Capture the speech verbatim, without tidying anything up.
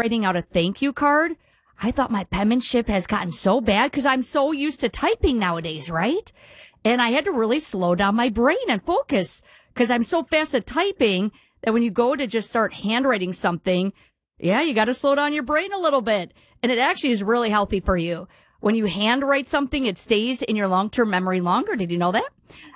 writing out a thank you card, I thought my penmanship has gotten so bad because I'm so used to typing nowadays, right? And I had to really slow down my brain and focus because I'm so fast at typing that when you go to just start handwriting something, yeah, you got to slow down your brain a little bit. And it actually is really healthy for you. When you handwrite something, it stays in your long-term memory longer. Did you know that?